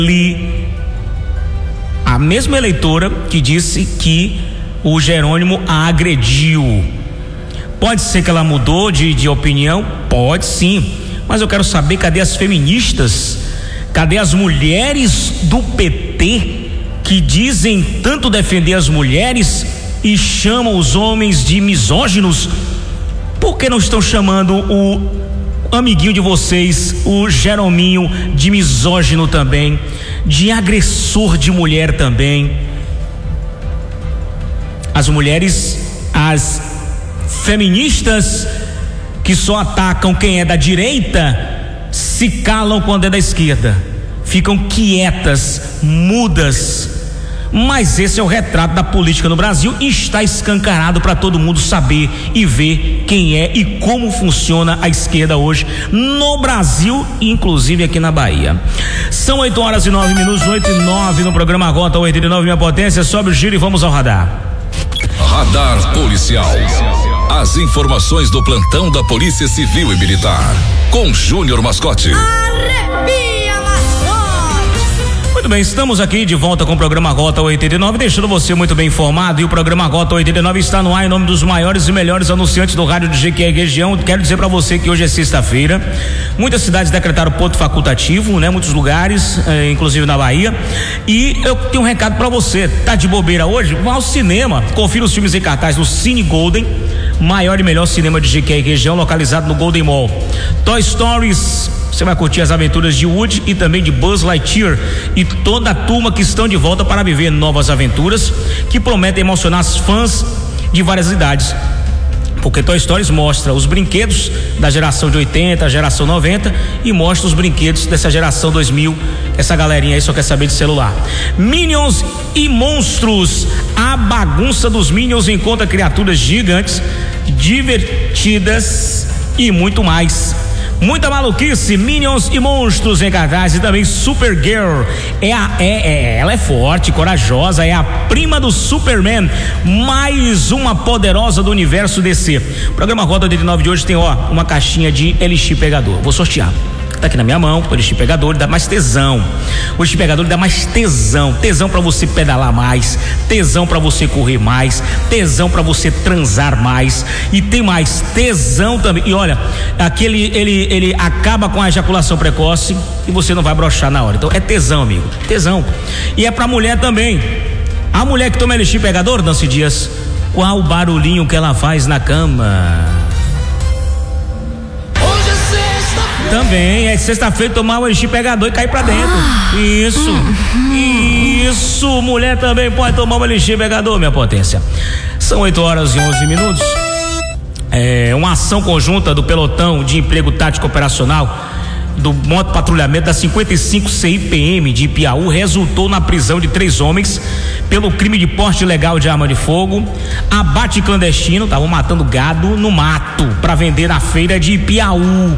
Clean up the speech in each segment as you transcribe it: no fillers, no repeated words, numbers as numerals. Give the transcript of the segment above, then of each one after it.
a mesma eleitora que disse que o Jerônimo a agrediu. Pode ser que ela mudou de opinião? Pode sim, mas eu quero saber, cadê as feministas? Cadê as mulheres do PT que dizem tanto defender as mulheres e chamam os homens de misóginos? Por que não estão chamando o amiguinho de vocês, o Jerominho, de misógino também, de agressor de mulher também? As mulheres, as feministas que só atacam quem é da direita, se calam quando é da esquerda, ficam quietas, mudas. Mas esse é o retrato da política no Brasil e está escancarado para todo mundo saber e ver quem é e como funciona a esquerda hoje no Brasil, inclusive aqui na Bahia. São 8h09, 8h09 no programa Rota 89, minha potência. Sobe o giro e vamos ao radar. Radar policial. As informações do plantão da Polícia Civil e Militar com Júnior Mascote. Muito bem, estamos aqui de volta com o programa Rota 89, deixando você muito bem informado. E o programa Rota 89 está no ar em nome dos maiores e melhores anunciantes do rádio de Jequié região. Quero dizer para você que hoje é sexta-feira. Muitas cidades decretaram ponto facultativo, né? Muitos lugares, inclusive na Bahia. E eu tenho um recado para você. Tá de bobeira hoje? Vá ao cinema. Confira os filmes em cartaz no Cine Golden, maior e melhor cinema de Jequié região, localizado no Golden Mall. Toy Stories. Você vai curtir as aventuras de Woody e também de Buzz Lightyear e toda a turma que estão de volta para viver novas aventuras que prometem emocionar os fãs de várias idades. Porque Toy Stories mostra os brinquedos da geração de 80, geração 90 e mostra os brinquedos dessa geração 2000. Essa galerinha aí só quer saber de celular. Minions e monstros. A bagunça dos Minions encontra criaturas gigantes, divertidas e muito mais. Muita maluquice, Minions e monstros em cartaz. E também Supergirl. Ela é forte, corajosa, é a prima do Superman, mais uma poderosa do universo DC. O programa Rota 89 de hoje tem uma caixinha de Elixir Pegador. Vou sortear. Tá aqui na minha mão, o Elixir Pegador dá mais tesão. O Elixir Pegador dá mais tesão. Tesão pra você pedalar mais, tesão pra você correr mais, tesão pra você transar mais. E tem mais tesão também. E olha, aquele ele acaba com a ejaculação precoce e você não vai broxar na hora. Então é tesão, amigo. Tesão. E é pra mulher também. A mulher que toma Elixir Pegador, Nancy Dias, qual o barulhinho que ela faz na cama? Também é sexta-feira tomar o Elixir Pegador e cair pra dentro. Isso, mulher também pode tomar o Elixir Pegador, minha potência. São 8h11. Uma ação conjunta do pelotão de emprego tático operacional do moto patrulhamento da 55 CIPM de Ipiaú resultou na prisão de 3 homens pelo crime de porte ilegal de arma de fogo, abate clandestino, estavam matando gado no mato para vender na feira de Ipiaú.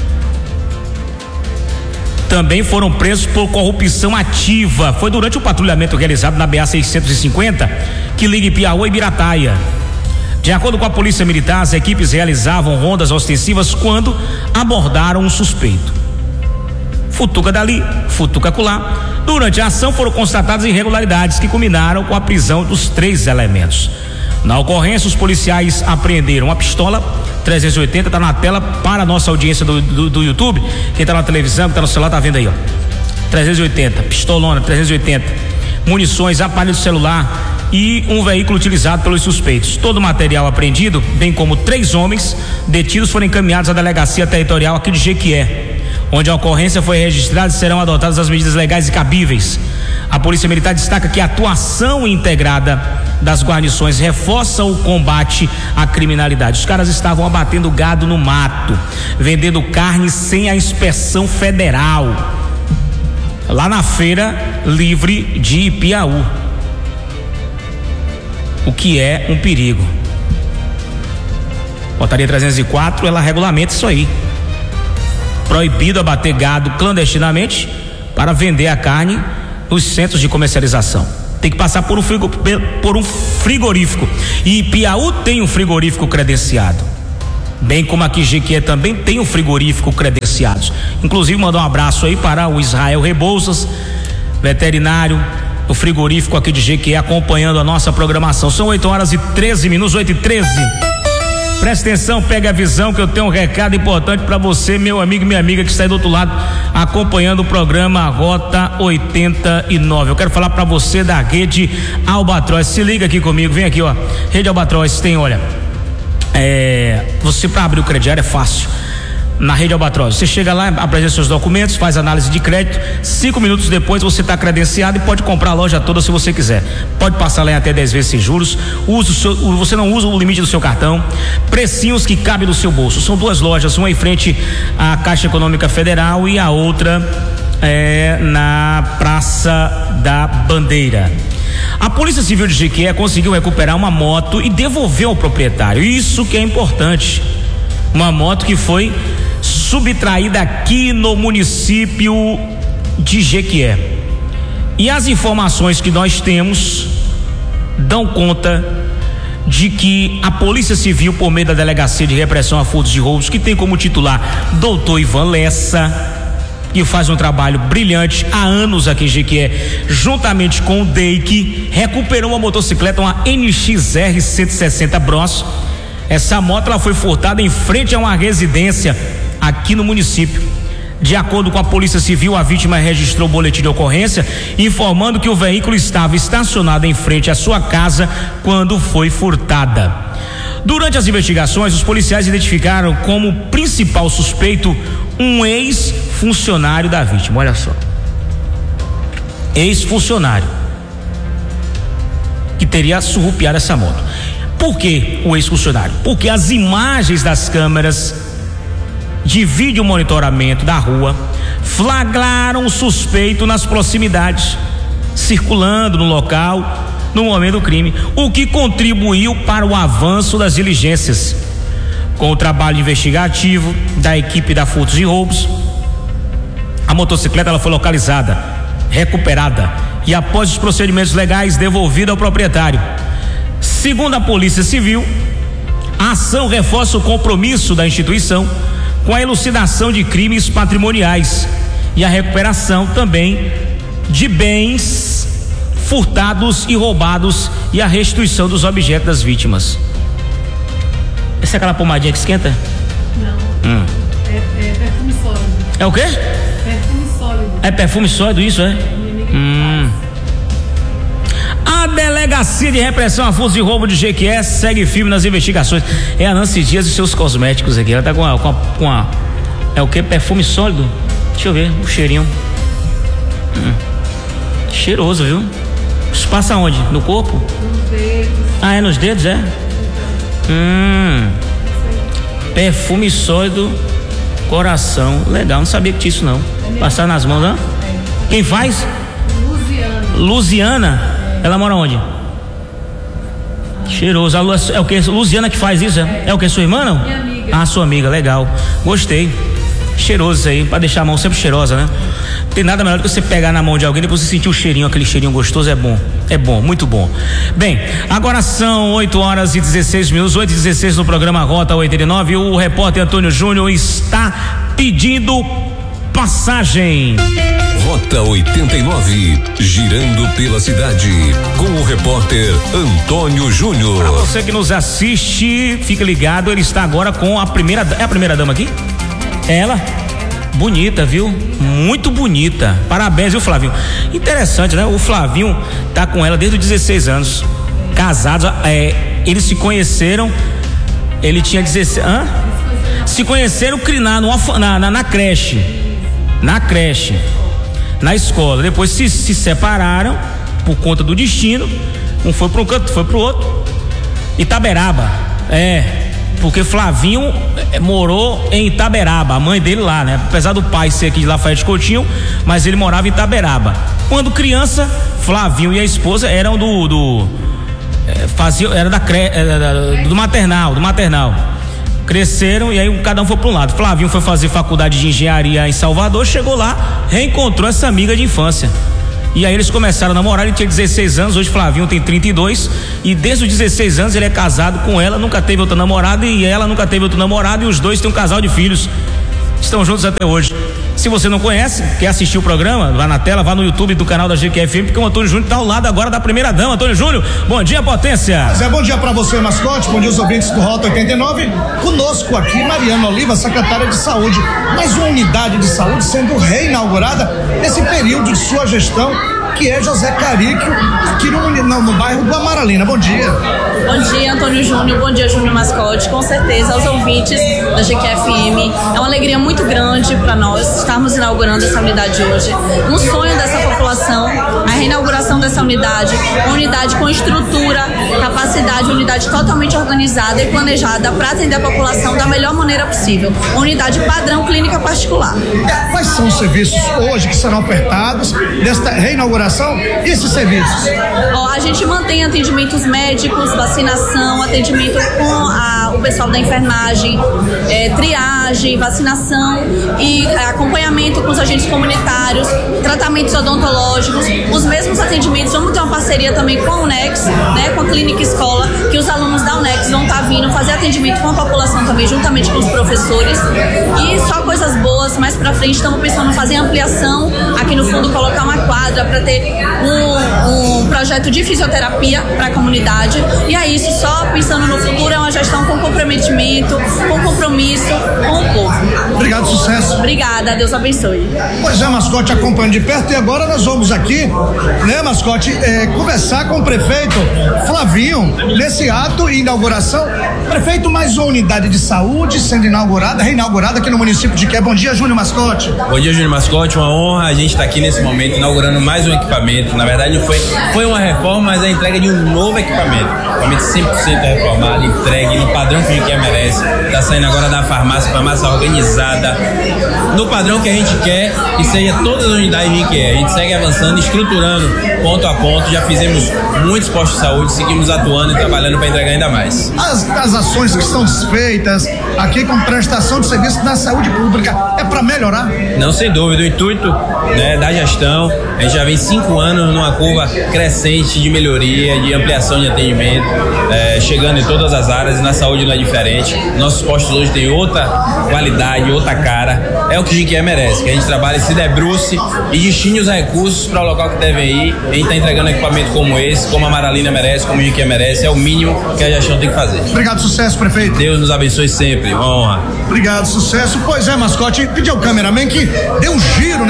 Também foram presos por corrupção ativa. Foi durante o patrulhamento realizado na BA 650, que liga Ipiaú e Birataia. De acordo com a Polícia Militar, as equipes realizavam rondas ostensivas quando abordaram um suspeito. Futuca dali, futuca acolá. Durante a ação foram constatadas irregularidades que culminaram com a prisão dos 3 elementos. Na ocorrência, os policiais apreenderam uma pistola 380, tá na tela para a nossa audiência do YouTube. Quem tá na televisão, que tá no celular, tá vendo aí, 380, pistolona 380, munições, aparelho celular e um veículo utilizado pelos suspeitos. Todo o material apreendido, bem como 3 homens detidos, foram encaminhados à delegacia territorial aqui de Jequié, onde a ocorrência foi registrada e serão adotadas as medidas legais e cabíveis. A Polícia Militar destaca que a atuação integrada das guarnições reforça o combate à criminalidade. Os caras estavam abatendo gado no mato, vendendo carne sem a inspeção federal, lá na Feira Livre de Ipiaú, o que é um perigo. Portaria 304, ela regulamenta isso aí. Proibido abater gado clandestinamente para vender a carne nos centros de comercialização. Tem que passar por um frigorífico. E Ipiaú tem um frigorífico credenciado, bem como aqui Jequié também tem um frigorífico credenciado. Inclusive mandar um abraço aí para o Israel Rebouças, veterinário, o frigorífico aqui de Jequié acompanhando a nossa programação. São 8h13, 8h13. Presta atenção, pega a visão que eu tenho um recado importante para você, meu amigo e minha amiga que está aí do outro lado acompanhando o programa Rota 89. Eu quero falar para você da Rede Albatroz. Se liga aqui comigo, vem aqui, ó. Rede Albatroz tem, olha, você para abrir o crediário é fácil. Na Rede Albatroz, você chega lá, apresenta seus documentos, faz análise de crédito, 5 minutos depois você está credenciado e pode comprar a loja toda se você quiser. Pode passar lá em até 10 vezes sem juros, você não usa o limite do seu cartão, precinhos que cabem no seu bolso. São 2 lojas, uma em frente à Caixa Econômica Federal e a outra na Praça da Bandeira. A Polícia Civil de Jequié conseguiu recuperar uma moto e devolveu ao proprietário. Isso que é importante. Uma moto que foi subtraída aqui no município de Jequié. E as informações que nós temos dão conta de que a Polícia Civil, por meio da Delegacia de Repressão a Furtos e Roubos, que tem como titular Dr. Ivan Lessa, que faz um trabalho brilhante há anos aqui em Jequié, juntamente com o DEIC, recuperou uma motocicleta, uma NXR 160 Bros. Essa moto ela foi furtada em frente a uma residência aqui no município. De acordo com a Polícia Civil, a vítima registrou o boletim de ocorrência informando que o veículo estava estacionado em frente à sua casa quando foi furtada. Durante as investigações, os policiais identificaram como principal suspeito um ex-funcionário da vítima. Olha só, ex-funcionário que teria surrupiado essa moto. Por que o ex-funcionário? Porque as imagens das câmeras de vídeo monitoramento da rua flagraram o suspeito nas proximidades, circulando no local no momento do crime, o que contribuiu para o avanço das diligências. Com o trabalho investigativo da equipe da Furtos e Roubos, a motocicleta ela foi localizada, recuperada e, após os procedimentos legais, devolvida ao proprietário. Segundo a Polícia Civil, a ação reforça o compromisso da instituição com a elucidação de crimes patrimoniais e a recuperação também de bens furtados e roubados e a restituição dos objetos das vítimas. Essa é aquela pomadinha que esquenta? Não. É perfume sólido. É o quê? Perfume sólido. É perfume sólido isso, é? A Delegacia de Repressão a Furtos e Roubo de Jequié segue firme nas investigações. É a Nancy Dias e seus cosméticos aqui. Ela tá com a é o que? Perfume sólido? Deixa eu ver o cheirinho. Cheiroso, viu? Isso passa onde? No corpo? Nos dedos. Ah, é nos dedos, é? Perfume sólido, coração. Legal, não sabia que tinha isso não. Passar nas mãos, não? Quem faz? Luziana. Ela mora onde? Cheiroso. É o que? Luziana que faz isso? É o que? Sua irmã, não? Minha amiga. Ah, sua amiga, legal. Gostei. Cheiroso isso aí, pra deixar a mão sempre cheirosa, né? Tem nada melhor do que você pegar na mão de alguém e depois você sentir o cheirinho, aquele cheirinho gostoso, é bom, muito bom. Bem, agora são 8h16, 8h16 no programa Rota 89. O repórter Antônio Júnior está pedindo passagem. Rota 89, girando pela cidade, com o repórter Antônio Júnior. Pra você que nos assiste, fique ligado, ele está agora com a primeira, é a primeira dama aqui? É ela? Bonita, viu? Muito bonita. Parabéns, viu, Flavinho? Interessante, né? O Flavinho tá com ela desde os 16 anos. Casados, eles se conheceram, ele tinha 16. Se conheceram na creche. Na creche. Na escola. Depois se separaram por conta do destino. Um foi para um canto, foi pro outro. Itaberaba. Porque Flavinho morou em Itaberaba, a mãe dele lá, né? Apesar do pai ser aqui de Lafayette Coutinho, mas ele morava em Itaberaba. Quando criança, Flavinho e a esposa eram do maternal. Cresceram e aí cada um foi para um lado. Flavinho foi fazer faculdade de engenharia em Salvador, chegou lá, reencontrou essa amiga de infância. E aí eles começaram a namorar, ele tinha 16 anos, hoje Flavinho tem 32, e desde os 16 anos ele é casado com ela, nunca teve outra namorada, e ela nunca teve outro namorado, e os dois têm um casal de filhos. estão juntos até hoje. Se você não conhece, quer assistir o programa, vá na tela, vá no YouTube do canal da GQFM, porque o Antônio Júnior está ao lado agora da primeira dama. Antônio Júnior, bom dia, potência. Bom dia para você, mascote, bom dia aos ouvintes do Rota 89. Conosco aqui, Mariana Oliva, secretária de Saúde. Mais uma unidade de saúde sendo reinaugurada nesse período de sua gestão, que é José Caríquio, aqui no bairro do Amaralina. Bom dia. Bom dia, Antônio Júnior. Bom dia, Júnior Mascote. Com certeza, aos ouvintes da GQFM. É uma alegria muito grande para nós estarmos inaugurando essa unidade hoje. Um sonho dessa população, a reinauguração dessa unidade. Uma unidade com estrutura, capacidade, unidade totalmente organizada e planejada para atender a população da melhor maneira possível. Uma unidade padrão clínica particular. Quais são os serviços hoje que serão ofertados desta reinauguração e esses serviços? A gente mantém atendimentos médicos, vacinação, atendimento com o pessoal da enfermagem, triagem, vacinação e acompanhamento com os agentes comunitários, tratamentos odontológicos, os mesmos atendimentos. Vamos ter uma parceria também com a UNEX, né, com a Clínica Escola, que os alunos da UNEX vão estar vindo fazer atendimento com a população também, juntamente com os professores. E só coisas boas. Mais pra frente estamos pensando em fazer ampliação, aqui no fundo colocar uma quadra para ter um projeto de fisioterapia para a comunidade. E é isso, só pensando no futuro, é uma gestão com comprometimento, com compromisso com o povo. Obrigado, sucesso. Obrigada, Deus abençoe. Pois é, mascote, acompanhando de perto, e agora nós vamos aqui, né, mascote, conversar com o prefeito Flavinho, nesse ato e inauguração. Prefeito, mais uma unidade de saúde sendo reinaugurada aqui no município de Qué. Bom dia, Júnior Mascote. Bom dia, Júnior Mascote, uma honra a gente estar aqui nesse momento inaugurando mais um equipamento. Na verdade não foi uma reforma, mas a entrega de um novo equipamento 100% reformado, entregue no padrão que o GQE merece. Está saindo agora da farmácia organizada, no padrão que a gente quer que seja todas as unidades de GQE. A gente segue avançando, estruturando ponto a ponto, já fizemos muitos postos de saúde, seguimos atuando e trabalhando para entregar ainda mais. As ações que estão desfeitas aqui com prestação de serviço na saúde pública é para melhorar? Não, sem dúvida, o intuito, né, da gestão, a gente já vem 5 anos numa curva crescente de melhoria, de ampliação de atendimento, chegando em todas as áreas, e na saúde não é diferente. Nossos postos hoje têm outra qualidade, outra cara, é o que o GQE merece, que a gente trabalhe, se debruce e destine os recursos para o local que devem ir. A gente está entregando equipamento como esse, como a Amaralina merece, como o GQE merece, é o mínimo que a gestão tem que fazer. Obrigado, sucesso, prefeito. Deus nos abençoe sempre, uma honra. Obrigado, sucesso. Pois é, mascote, pediu ao cameraman que dê um giro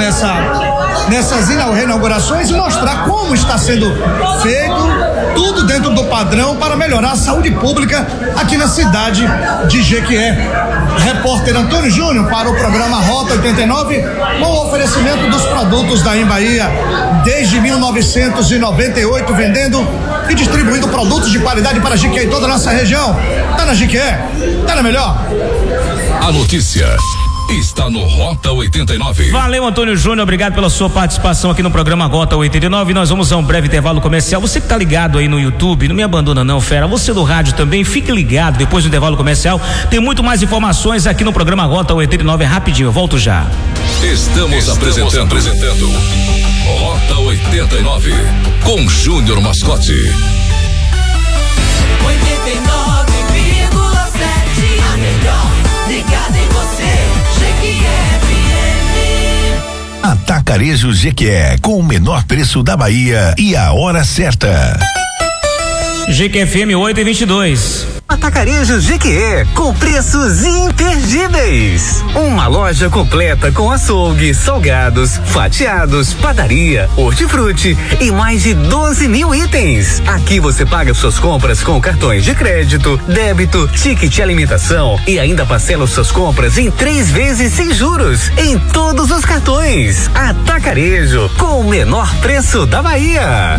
nessas reinaugurações e mostrar como está sendo feito tudo dentro do padrão para melhorar a saúde pública aqui na cidade de Jequié. Repórter Antônio Júnior para o programa Rota 89, com o oferecimento dos produtos da Embaía, desde 1998, vendendo e distribuindo produtos de qualidade para Jequié e toda a nossa região. Tá na Jequié? Tá na melhor? A notícia está no Rota 89. Valeu, Antônio Júnior, obrigado pela sua participação aqui no programa Rota 89. Nós vamos a um breve intervalo comercial. Você que tá ligado aí no YouTube, não me abandona não, fera. Você do rádio também, fique ligado. Depois do intervalo comercial, tem muito mais informações aqui no programa Rota 89. Rapidinho, eu volto já. Estamos apresentando Rota 89 com Júnior Mascote. 89,7, a melhor ligada em você, GQFM. Atacarejo Jequié, com o menor preço da Bahia e a hora certa. GQFM 8:22. Atacarejo Jequié, com preços imperdíveis. Uma loja completa com açougue, salgados, fatiados, padaria, hortifruti e mais de 12 mil itens. Aqui você paga suas compras com cartões de crédito, débito, ticket alimentação e ainda parcela suas compras em 3 vezes sem juros em todos os cartões. Atacarejo, com o menor preço da Bahia.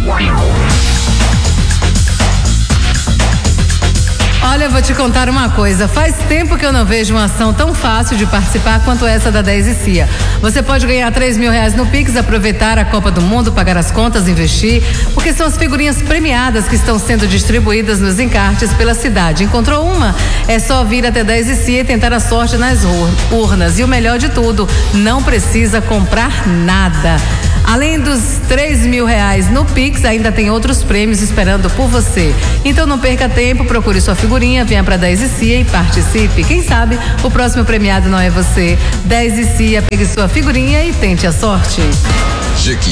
Olha, eu vou te contar uma coisa. Faz tempo que eu não vejo uma ação tão fácil de participar quanto essa da 10 e CIA. Você pode ganhar R$3.000 no Pix, aproveitar a Copa do Mundo, pagar as contas, investir, porque são as figurinhas premiadas que estão sendo distribuídas nos encartes pela cidade. Encontrou uma? É só vir até 10 e CIA e tentar a sorte nas urnas. E o melhor de tudo, não precisa comprar nada. Além dos R$3.000 no Pix, ainda tem outros prêmios esperando por você. Então não perca tempo, procure sua figurinha, venha para 10 e Cia e participe. Quem sabe o próximo premiado não é você. 10 e Cia, pegue sua figurinha e tente a sorte. Jequié